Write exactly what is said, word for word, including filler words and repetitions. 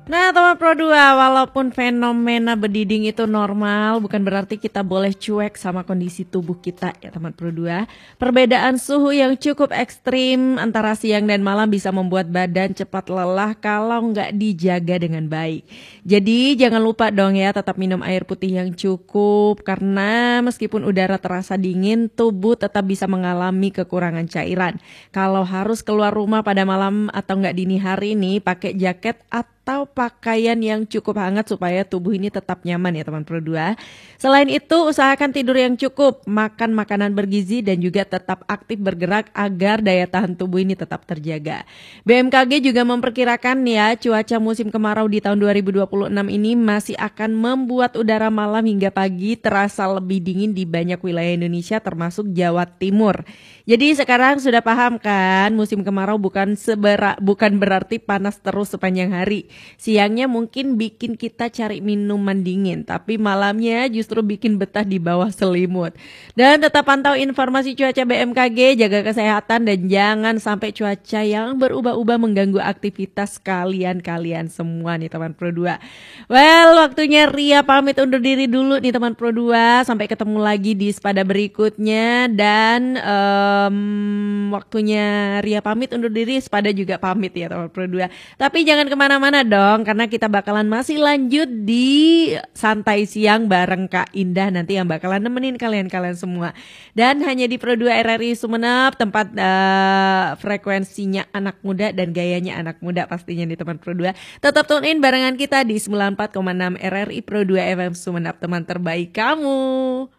Nah, teman Pro dua, walaupun fenomena berdiding itu normal, bukan berarti kita boleh cuek sama kondisi tubuh kita ya teman Pro dua. Perbedaan suhu yang cukup ekstrim antara siang dan malam bisa membuat badan cepat lelah kalau nggak dijaga dengan baik. Jadi jangan lupa dong ya, tetap minum air putih yang cukup, karena meskipun udara terasa dingin, tubuh tetap bisa mengalami kekurangan cairan. Kalau harus keluar rumah pada malam atau nggak dini hari nih, pakai jaket atau atau pakaian yang cukup hangat supaya tubuh ini tetap nyaman ya teman Pro dua. Selain itu, usahakan tidur yang cukup, makan makanan bergizi dan juga tetap aktif bergerak agar daya tahan tubuh ini tetap terjaga. B M K G juga memperkirakan ya, cuaca musim kemarau di tahun dua ribu dua puluh enam ini masih akan membuat udara malam hingga pagi terasa lebih dingin di banyak wilayah Indonesia termasuk Jawa Timur. Jadi sekarang sudah paham kan, musim kemarau bukan sebera, bukan berarti panas terus sepanjang hari. Siangnya mungkin bikin kita cari minuman dingin, tapi malamnya justru bikin betah di bawah selimut. Dan tetap pantau informasi cuaca B M K G, jaga kesehatan dan jangan sampai cuaca yang berubah-ubah mengganggu aktivitas kalian-kalian semua nih teman Pro dua. Well, waktunya Ria pamit undur diri dulu nih teman Pro dua. Sampai ketemu lagi di Sepada berikutnya dan um, waktunya Ria pamit undur diri, Sepada juga pamit ya teman Pro dua. Tapi jangan kemana-mana dong, karena kita bakalan masih lanjut di Santai Siang bareng Kak Indah nanti yang bakalan nemenin kalian-kalian semua. Dan hanya di Pro dua R R I Sumenep, tempat uh, frekuensinya anak muda dan gayanya anak muda pastinya di teman Pro dua. Tetap tune in barengan kita di sembilan puluh empat koma enam R R I Pro dua F M Sumenep, teman terbaik kamu.